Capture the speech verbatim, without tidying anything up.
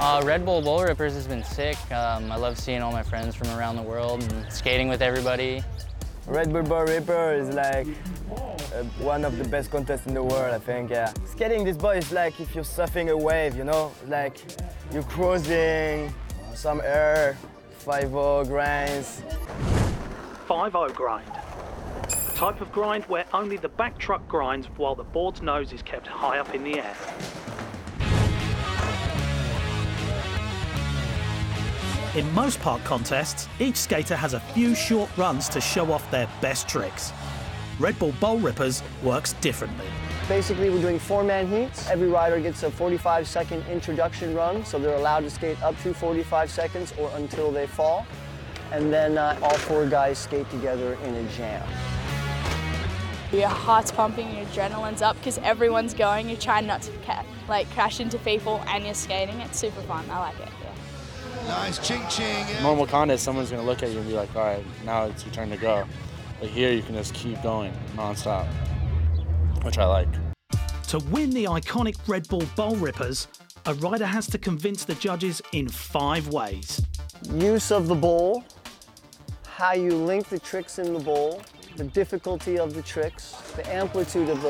Uh, Red Bull Bull Rippers has been sick. Um, I love seeing all my friends from around the world and skating with everybody. Red Bull Bull Ripper is like uh, one of the best contests in the world, I think, yeah. Skating this boy is like if you're surfing a wave, you know? Like you're cruising, some air, five oh grinds. five oh grind. A type of grind where only the back truck grinds while the board's nose is kept high up in the air. In most park contests, each skater has a few short runs to show off their best tricks. Red Bull Bull Rippers works differently. Basically, we're doing four-man heats. Every rider gets a forty-five second introduction run, so they're allowed to skate up to forty-five seconds or until they fall. And then uh, all four guys skate together in a jam. Your heart's pumping, your adrenaline's up because everyone's going. You're trying not to ca like crash into people and you're skating. It's super fun. I like it. Yeah. Nice ching ching. Yeah. Normal contest, someone's gonna look at you and be like, all right, now it's your turn to go. But here you can just keep going non-stop, which I like. To win the iconic Red Bull Bull Rippers, a rider has to convince the judges in five ways. Use of the bowl, how you link the tricks in the bowl, the difficulty of the tricks, the amplitude of the